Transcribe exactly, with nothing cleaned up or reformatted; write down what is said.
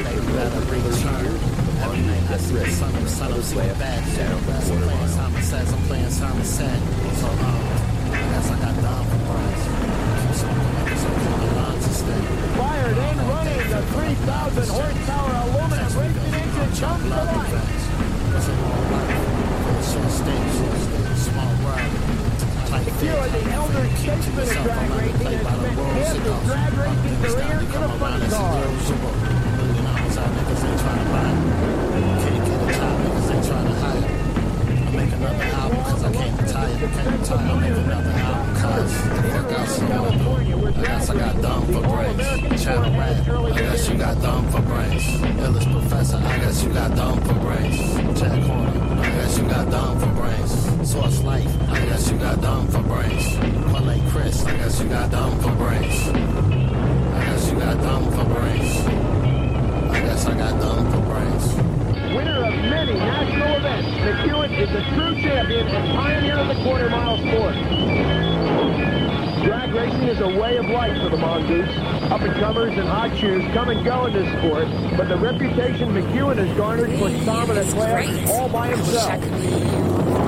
baby, better return. Every night I see the sun, the sun will see the bad shit. I'm playing Simon Says, I'm playing Simon Said. So, um, I guess I got down for price. Keep smoking like it's okay, my lungs are steady. Fired and running, the three thousand horsepower aluminum racing engine comes to life. It's a long life, short stage, small world. Secure the elder statesman of drag racing has spent half his drag racing career in a funny car. Million hours out, niggas ain't trying to buy it. Can't get a job, niggas ain't trying to hire. I make another album cause I can't retire. Can't retire, I make another album cause the fuck else you wanna do. I guess I got dumb for brains. Channel rap, I guess you got dumb for brains. Illest professor, I guess you got dumb for brains. Jack Horner, I guess you got dumb for brains. Source Life, I guess you got dumb for brains. Quelle Chris, I guess you got dumb for brains. I guess you got dumb for brains. I guess I got dumb for brains. Winner of many national events, McEwen is a true champion and pioneer of the quarter mile sport. Drag racing is a way of life for the Mongoose. Up-and-comers and hot shoes come and go in this sport, but the reputation McEwen has garnered puts Tom in a class all by himself.